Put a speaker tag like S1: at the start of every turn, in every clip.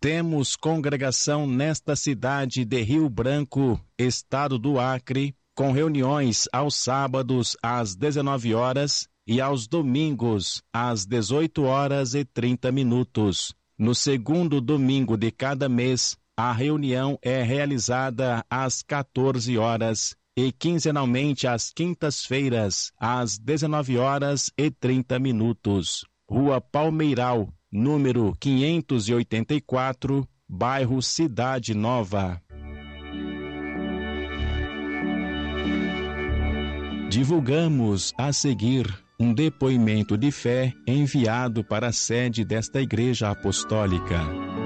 S1: Temos congregação nesta cidade de Rio Branco, estado do Acre, com reuniões aos sábados às 19 horas e aos domingos às 18h30. No segundo domingo de cada mês, a reunião é realizada às 14 horas e quinzenalmente às quintas-feiras às 19h30. Rua Palmeiral, número 584, bairro Cidade Nova. Divulgamos a seguir um depoimento de fé enviado para a sede desta Igreja Apostólica.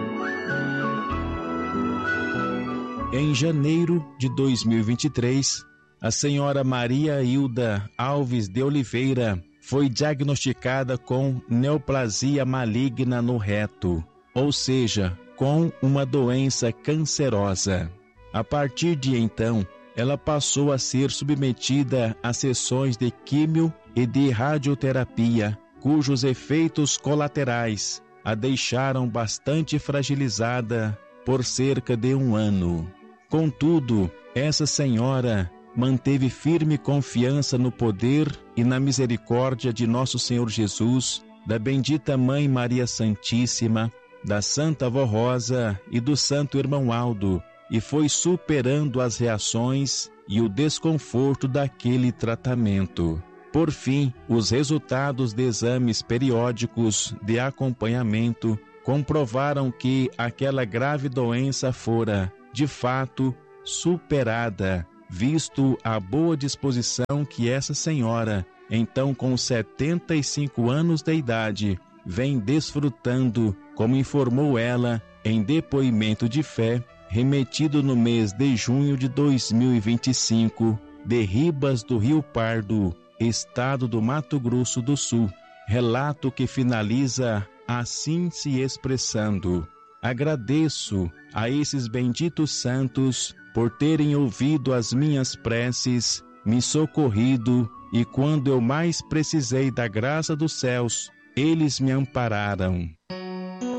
S1: Em janeiro de 2023, a senhora Maria Hilda Alves de Oliveira foi diagnosticada com neoplasia maligna no reto, ou seja, com uma doença cancerosa. A partir de então, ela passou a ser submetida a sessões de químio e de radioterapia, cujos efeitos colaterais a deixaram bastante fragilizada por cerca de 1 ano. Contudo, essa senhora manteve firme confiança no poder e na misericórdia de nosso Senhor Jesus, da bendita Mãe Maria Santíssima, da Santa Avó Rosa e do Santo Irmão Aldo, e foi superando as reações e o desconforto daquele tratamento. Por fim, os resultados de exames periódicos de acompanhamento comprovaram que aquela grave doença fora, de fato, superada, visto a boa disposição que essa senhora, então com 75 anos de idade, vem desfrutando, como informou ela em depoimento de fé, remetido no mês de junho de 2025, de Ribas do Rio Pardo, estado do Mato Grosso do Sul. Relato que finaliza assim se expressando: agradeço a esses benditos santos por terem ouvido as minhas preces, me socorrido, e quando eu mais precisei da graça dos céus, eles me ampararam.